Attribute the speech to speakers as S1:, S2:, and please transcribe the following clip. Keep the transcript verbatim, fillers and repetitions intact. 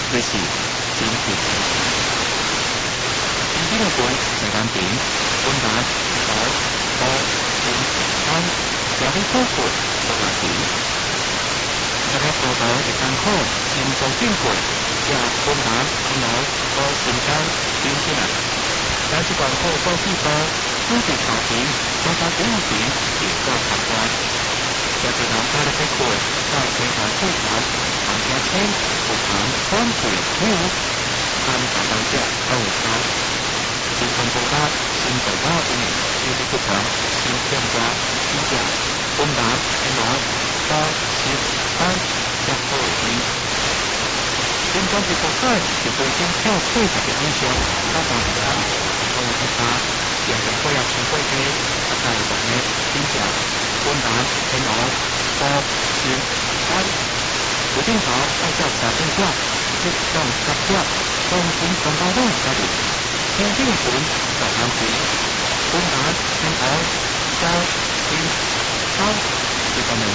S1: 就是真正。前几个月在南平，本南土土金山，也去做过做南平。大家葡萄会艰苦，先做正过，也本南土土金山真正啊。但是管好做几多，土地头前，大家第一前结果判断。也是南家的开会，在生产市场，行家签不谈关税有，按大当家都差。新闻报道，新闻报道呢，就是不同新专家比较，本南天南到新山加后期。新专辑国家是最先跳四十个英雄，到达台湾，到其他，也是会有全会的，大概五年比较。本南天南到新山，有正常按照查证下，即上十只，当前全包拢加入。天津群在南平，本南天南到